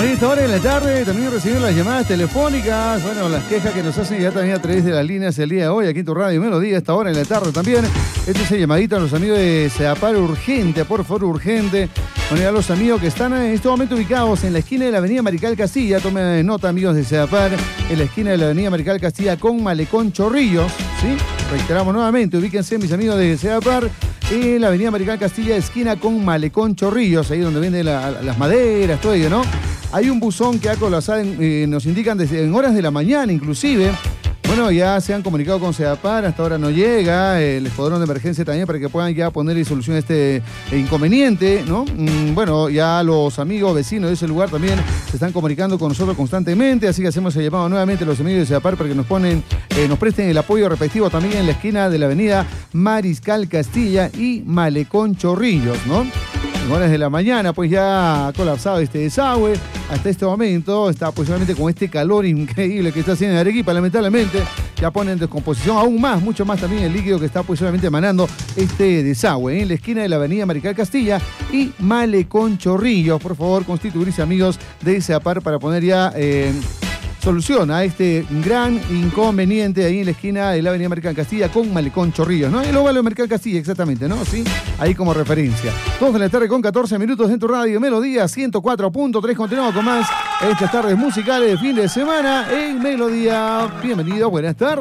Bueno, esta hora de la tarde también recibimos las llamadas telefónicas, bueno, las quejas que nos hacen ya también a través de las líneas el día de hoy, aquí en tu radio Melodía, esta hora en la tarde también. Este es el llamadito a los amigos de Sedapar urgente, por favor, urgente. Bueno, ya los amigos que están en este momento ubicados en la esquina de la avenida Marical Castilla, tomen nota, amigos de Sedapar, en la esquina de la avenida Marical Castilla con Malecón Chorrillos, ¿sí? Reiteramos nuevamente, ubíquense, mis amigos de Sedapar, en la avenida Marical Castilla, esquina con Malecón Chorrillos, ahí donde venden las maderas, todo ello, ¿no? Hay un buzón que ha colapsado, nos indican desde en horas de la mañana inclusive. Bueno, ya se han comunicado con Sedapar, hasta ahora no llega, el escuadrón de emergencia también para que puedan ya poner solución a este inconveniente, ¿no? Bueno, ya los amigos vecinos de ese lugar también se están comunicando con nosotros constantemente, así que hacemos el llamado nuevamente a los amigos de Sedapar para que nos presten el apoyo respectivo también en la esquina de la avenida Mariscal Castilla y Malecón Chorrillos, ¿no? En horas de la mañana, pues ya ha colapsado este desagüe. Hasta este momento está pues solamente con este calor increíble que está haciendo en Arequipa, lamentablemente. Ya pone en descomposición aún más, mucho más también el líquido que está pues solamente emanando este desagüe en la esquina de la avenida Marical Castilla y Malecón Chorrillos. Por favor, constituirse amigos de Sedapar para poner ya solución a este gran inconveniente ahí en la esquina de la avenida Marical Castilla con Malecón Chorrillos, ¿no? El óvalo de Marical Castilla, exactamente, ¿no? Sí, ahí como referencia. 2 de la tarde con 14 minutos en tu radio Melodía 104.3. Continuamos con más estas tardes musicales de fin de semana en Melodía. Bienvenido, buenas tardes.